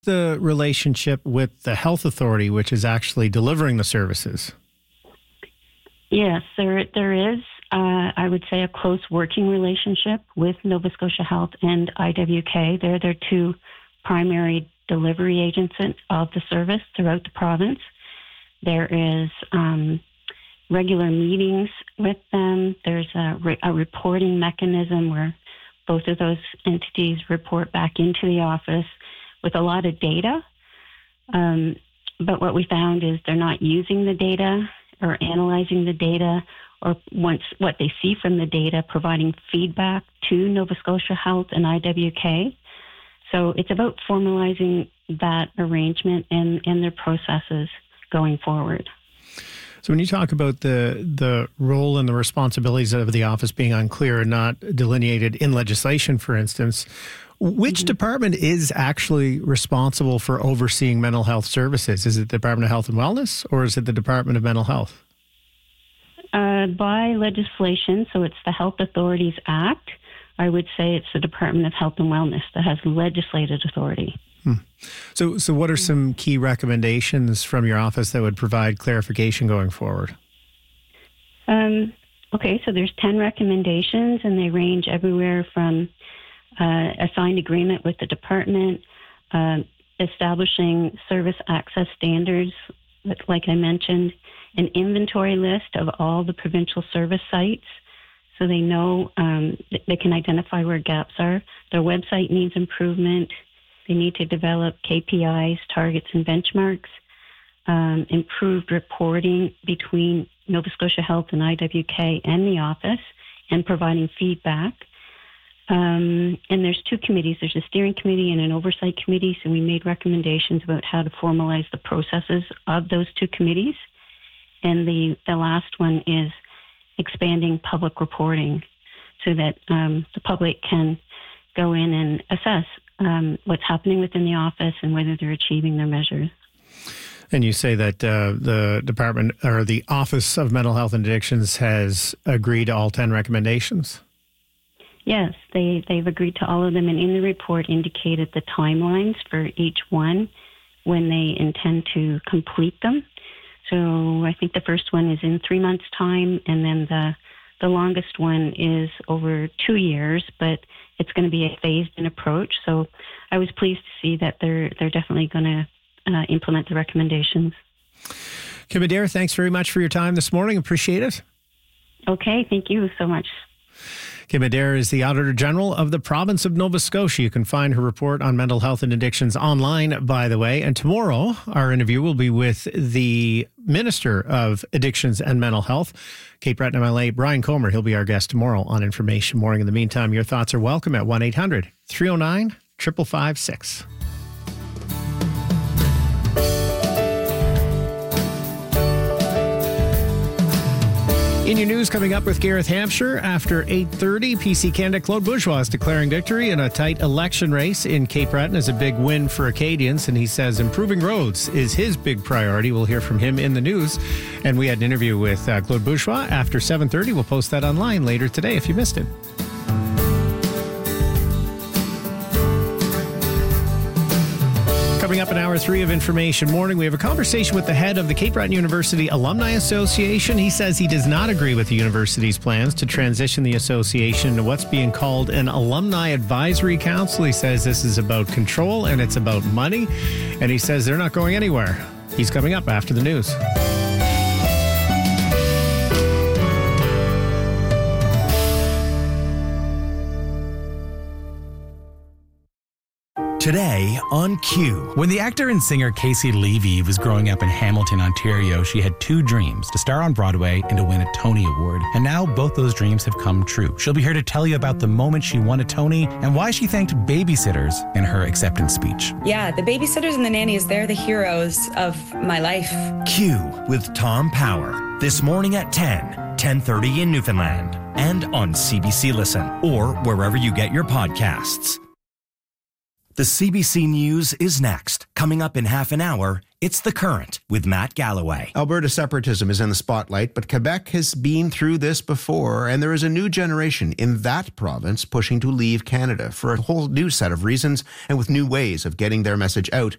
The relationship with the health authority, which is actually delivering the services? Yes, there is, I would say, a close working relationship with Nova Scotia Health and IWK. They're their two primary delivery agents of the service throughout the province. There is regular meetings with them. There's a reporting mechanism where both of those entities report back into the office with a lot of data. But what we found is they're not using the data or analyzing the data, or once what they see from the data, providing feedback to Nova Scotia Health and IWK. So it's about formalizing that arrangement and their processes going forward. So when you talk about the role and the responsibilities of the office being unclear and not delineated in legislation, for instance, which department is actually responsible for overseeing mental health services? Is it the Department of Health and Wellness, or is it the Department of Mental Health? By legislation, so it's the Health Authorities Act, I would say it's the Department of Health and Wellness that has legislative authority. So what are some key recommendations from your office that would provide clarification going forward? Okay, so there's 10 recommendations, and they range everywhere from a signed agreement with the department, establishing service access standards, like I mentioned, an inventory list of all the provincial service sites so they know they can identify where gaps are. Their website needs improvement. They need to develop KPIs, targets, and benchmarks, improved reporting between Nova Scotia Health and IWK and the office, and providing feedback. And there's two committees. There's a steering committee and an oversight committee, so we made recommendations about how to formalize the processes of those two committees. And the last one is expanding public reporting so that the public can go in and assess what's happening within the office and whether they're achieving their measures. And you say that the department or the Office of Mental Health and Addictions has agreed to all 10 recommendations? Yes, they've agreed to all of them, and in the report indicated the timelines for each one when they intend to complete them. So I think the first one is in 3 months' time, and then the longest one is over 2 years, but it's going to be a phased-in approach. So I was pleased to see that they're definitely going to implement the recommendations. Kim Adair, thanks very much for your time this morning. Appreciate it. Okay, thank you so much. Kim Adair is the Auditor General of the province of Nova Scotia. You can find her report on mental health and addictions online, by the way. And tomorrow, our interview will be with the Minister of Addictions and Mental Health, Cape Breton MLA Brian Comer. He'll be our guest tomorrow on Information Morning. In the meantime, your thoughts are welcome at 1-800-309-5556. In your news, coming up with Gareth Hampshire after 8:30, PC candidate Claude Bourgeois is declaring victory in a tight election race in Cape Breton is a big win for Acadians, and he says improving roads is his big priority. We'll hear from him in the news. And we had an interview with Claude Bourgeois after 7:30. We'll post that online later today if you missed it. Coming up in Hour 3 of Information Morning, we have a conversation with the head of the Cape Breton University Alumni Association. He says he does not agree with the university's plans to transition the association to what's being called an Alumni Advisory Council. He says this is about control and it's about money, and he says they're not going anywhere. He's coming up after the news. Today on Q. When the actor and singer Casey Levy was growing up in Hamilton, Ontario, she had two dreams: to star on Broadway and to win a Tony Award. And now both those dreams have come true. She'll be here to tell you about the moment she won a Tony and why she thanked babysitters in her acceptance speech. Yeah, the babysitters and the nannies, they're the heroes of my life. Q with Tom Power. This morning at 10:30 in Newfoundland. And on CBC Listen or wherever you get your podcasts. The CBC News is next. Coming up in half an hour, it's The Current with Matt Galloway. Alberta separatism is in the spotlight, but Quebec has been through this before, and there is a new generation in that province pushing to leave Canada for a whole new set of reasons and with new ways of getting their message out.